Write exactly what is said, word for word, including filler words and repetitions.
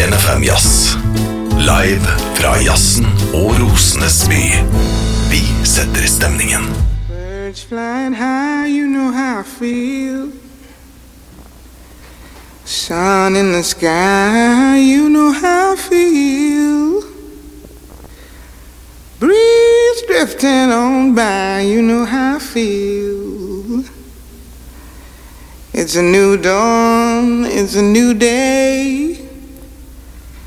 N F M Jazz. Live fra jazzen og rosenes by. Vi setter stemningen. Birds flying high, you know how I feel. Sun in the sky, you know how I feel. Breeze drifting on by, you know how I feel. It's a new dawn, it's a new day.